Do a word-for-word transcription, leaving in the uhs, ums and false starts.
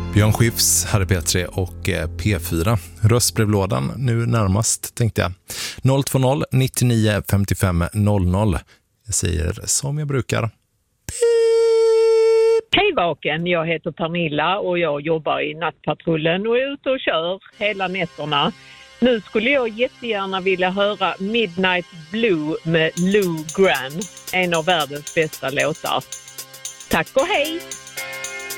Björn Skifs hade P tre och P fyra. Röstbrevlådan nu närmast, tänkte jag. noll två noll nittionio femtiofem noll noll. Jag säger som jag brukar. Hej Vaken, jag heter Pernilla och jag jobbar i nattpatrullen och är ute och kör hela nätterna. Nu skulle jag jättegärna vilja höra Midnight Blue med Lou Graham, en av världens bästa låtar. Tack och hej!